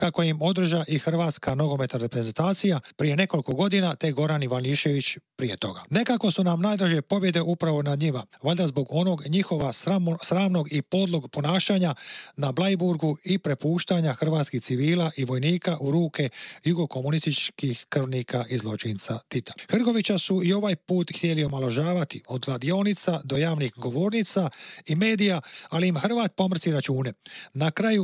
kako im održa i hrvatska nogometna reprezentacija prije nekoliko godina, te Goran Ivanišević prije toga. Nekako su nam najdraže pobjede upravo nad njima, valjda zbog onog njihova sramnog i podlog ponašanja na Bleiburgu i prepuštanja hrvatskih civila i vojnika u ruke jugokomunističkih krvnika i zločinca Tita. Hrgovića su i ovaj put htjeli omaložavati, od kladionica do javnih govornica i medija, ali im Hrvat pomrci račune. Na kraju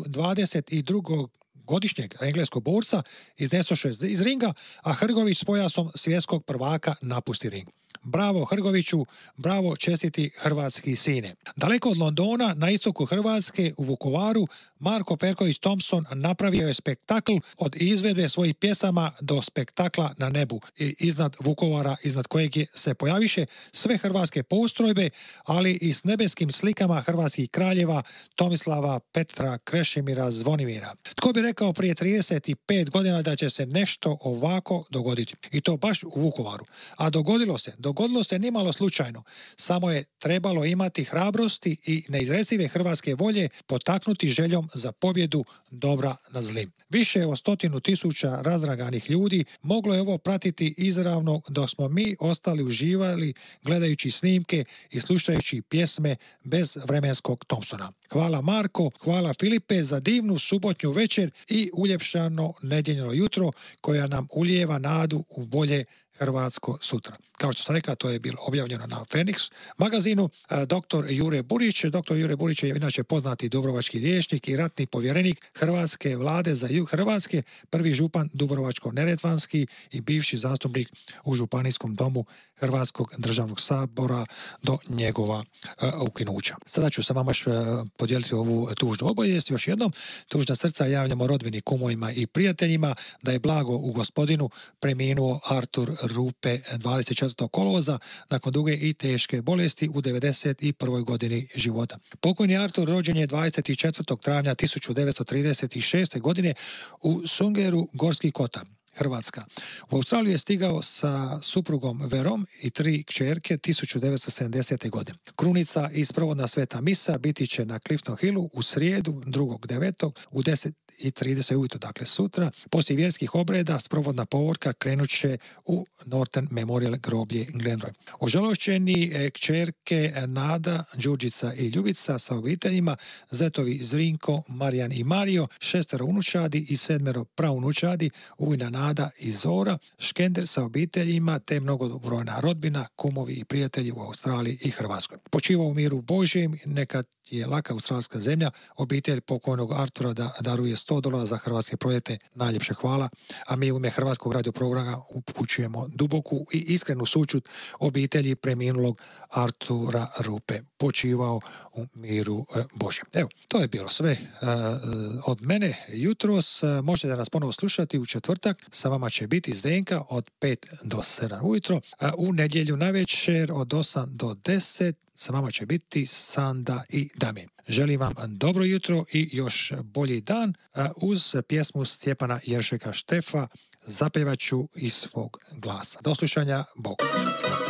22. godišnjeg engleskog borca iznesoše iz ringa, a Hrgović s pojasom svjetskog prvaka napusti ring. Bravo Hrgoviću, bravo čestiti hrvatski sine. Daleko od Londona, na istoku Hrvatske, u Vukovaru, Marko Perković Thompson napravio je spektakl od izvedbe svojih pjesama do spektakla na nebu iznad Vukovara, iznad kojeg se pojaviše sve hrvatske postrojbe, ali i s nebeskim slikama hrvatskih kraljeva Tomislava, Petra, Krešimira, Zvonimira. Tko bi rekao prije 35 godina da će se nešto ovako dogoditi? I to baš u Vukovaru. A dogodilo se nimalo slučajno. Samo je trebalo imati hrabrosti i neizrecive hrvatske volje, potaknuti željom za pobjedu dobra nad zlim. Više od 100.000 razdraganih ljudi moglo je ovo pratiti izravno, dok smo mi ostali uživali gledajući snimke i slušajući pjesme bez vremenskog Thompsona. Hvala Marko, hvala Filipe za divnu subotnju večer i uljepšano nedjeljno jutro koja nam ulijeva nadu u bolje hrvatsko sutra. Kao što sam rekao, to je bilo objavljeno na Phoenix magazinu. Dr. Jure Burić. Dr. Jure Burić je inače poznati dubrovački liječnik i ratni povjerenik Hrvatske vlade za jug Hrvatske, prvi župan Dubrovačko-neretvanski i bivši zastupnik u Županijskom domu Hrvatskog državnog sabora do njegova ukinuća. Sada ću sa vama podijeliti ovu tužnu obavijest. Još jednom, tužna srca javljamo rodbini, kumovima i prijateljima da je blago u gospodinu preminuo Artur Rupe 24. kolovoza nakon duge i teške bolesti u 91. godini života. Pokojni Artur rođen je 24. travnja 1936. godine u Sungeru, Gorski kotar, Hrvatska. U Australiju je stigao sa suprugom Verom i 3 kćerke 1970. godine. Krunica i sprovodna sveta misa biti će na Clifton Hillu u srijedu 2.9. u 10:30 ujutro, dakle sutra. Poslije vjerskih obreda sprovodna povorka krenut će u Northern Memorial groblje Glenroy. Ožalošćeni kćerke Nada, Đurđica i Ljubica sa obiteljima, zetovi Zrinko, Marijan i Mario, 6 unučadi i 7 praunučadi, Ujna, Nada i Zora, Škender sa obiteljima te mnogobrojna rodbina, kumovi i prijatelji u Australiji i Hrvatskoj. Počiva u miru Božjem, neka je laka australska zemlja. Obitelj pokojnog Artura daruje $100 za hrvatske projekte. Najljepše hvala. A mi u ime Hrvatskog radioprograma upućujemo duboku i iskrenu sućut obitelji preminulog Artura Rupe. Počivao u miru Božjem. Evo, to je bilo sve od mene jutros. Možete nas ponovo slušati u četvrtak. Sa vama će biti Zdenka od 5 do 7 ujutro. U nedjelju navečer od 8 do 10 sa vama će biti Sanda i Damir. Želim vam dobro jutro i još bolji dan. Uz pjesmu Stjepana Jeršeka Štefa zapevat ću iz svog glasa. Do slušanja, Bog.